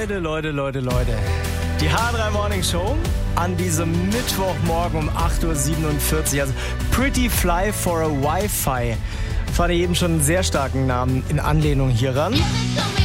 Leute. Die H3 Morning Show an diesem Mittwochmorgen um 8.47 Uhr. Also Pretty Fly for a Wi-Fi. Fand ich eben schon einen sehr starken Namen in Anlehnung hieran.